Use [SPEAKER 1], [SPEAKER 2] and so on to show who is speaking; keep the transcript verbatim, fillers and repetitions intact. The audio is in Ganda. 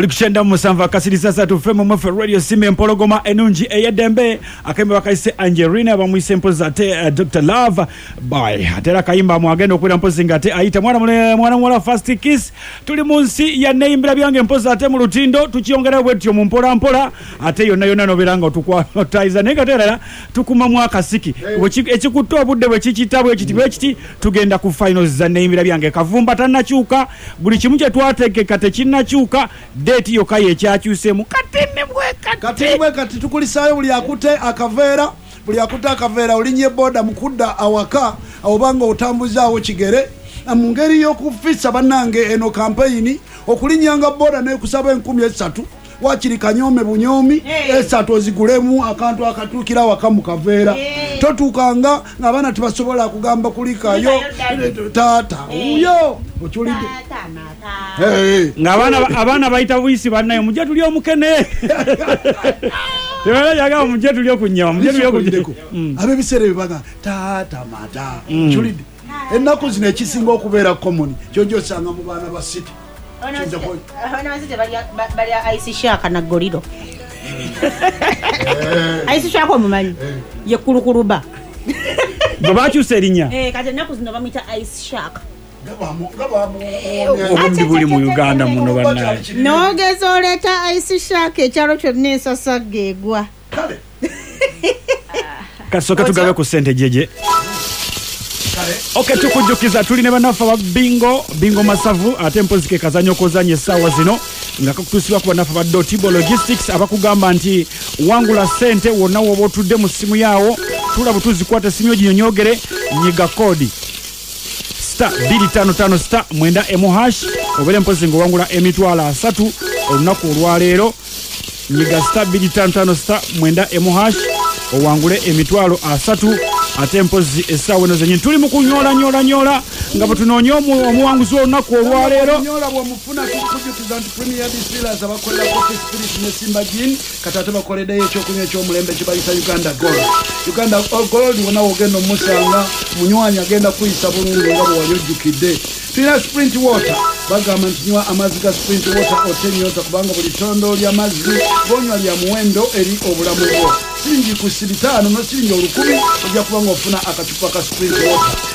[SPEAKER 1] Alikushenda musanva kasiri sasa tufemu mwefe radio sime mpologoma enunji eyedembe akembe wakaise Angelina bamwise mpozi ate uh, Doctor Love bye atera kaimba mwagendo kwira mpozi ngate aita mwana mwana mwana mwana First Kiss tuli munsi ya neimbira byange mpozi ate mu lutindo tukiongera bwetyo mu mpola mpola ate yonna yonna noberanga tukwa taiza negatera tukuma mwaka siki hey. Ekikuto budde bwe kikitabwe ekitibwe ekiti tugenda ku finals za neimbira byange kavumba tanachuka buli kimu kye twateke kate kinnachuka date yo kaye kyakyuse mu katene bweka
[SPEAKER 2] katene bweka tukulisayo buli akute akavera buli akute akavera olinye boda mukudda awaka awobanga otambuzaawo kigere amungeri yo kufisa banange eno campaign okulinyanga boda ne kusaba enkumi esatu wakiri kanyome bunyomi hey. Esatu ozigulemu akantu akatukira wakamu kavera hey. Totukanga ngabana tibasobola kugamba kulikayo tata uyo ochulide
[SPEAKER 1] tata hey. Ngabana abana baita buisi banayo muje tuli omukene tebala yaga muje tuli okunyama muje tuli okudeko mm.
[SPEAKER 2] Abe bisere bibaga tata mata mm. Chulide enako zine kisinga okubera common jojo sanga mu bana ba city
[SPEAKER 3] Hana wazite bali Ice Shark na Gorido. Ice Shark omumanyi ye kulukuruba.
[SPEAKER 1] Babachu serinya.
[SPEAKER 3] Eh kati naku zino bamita Ice Shark.
[SPEAKER 2] Gabamu gabamu
[SPEAKER 1] obundi buli mu Uganda muno bana.
[SPEAKER 3] Nogezo leta Ice Shark ekyalo kyonna sasa gegwa.
[SPEAKER 2] Kale.
[SPEAKER 1] Kasoka tugabe ku sente jeje. Okay tukujukiza tuli ne banafa ba bingo bingo masavu atempo zike kazanyo kozanye sawa zino nga kutusiwa kwa nafa ba Dotibo Logistics abakugamba nti wangula sente wona wobotudde mu simu yawo tula butuzi kwata simu jinyonyogere nyiga kodi star two five five star mwenda emu hash obere mpozi ngo wangula emitwala asatu olunaku olwaleero nyiga star two five five star mwenda emu hash owangule emitwalo asatu atempozi esawe no zenye tuli mukunyola nyola nyola ngabo tunonyomu omuwanguzi olunaku olwaleero
[SPEAKER 2] nyola bwo mufuna kujukiza nti Premier Distillers abakola Coffee Spirit ne Simba Gin katate bakolede ekyo kunywa ekyo mulembe kibayisa Uganda Gold Uganda Gold wona ogendo musanga munywanya agenda kuyisa bulungi ngabo wayojukide Tina Sprint Water bagamba ntinywa amazi ga Sprint Water otenyota kubanga buli tondo lya mazi gonywa lya muwendo eri obulamu bwo sinji ku sibitano no sinji olukumi ojja kubanga ofuna akacupa ka Sprint Water